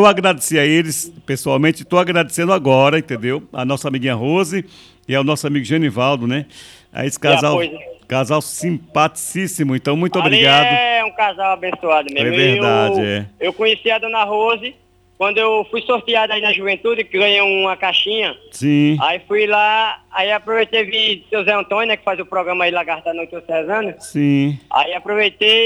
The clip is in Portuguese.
eu agradeci a eles pessoalmente, estou agradecendo agora, entendeu? A nossa amiguinha Rose e ao nosso amigo Genivaldo, né? A esse casal simpaticíssimo, então muito Ali obrigado. é um casal abençoado mesmo. É verdade, é. Eu conheci a dona Rose quando eu fui sorteado aí na juventude, que ganhei uma caixinha. Sim. Aí fui lá, aí aproveitei e vi seu Zé Antônio, né, que faz o programa aí Lagarta Noite Cesana. Sim. Aí aproveitei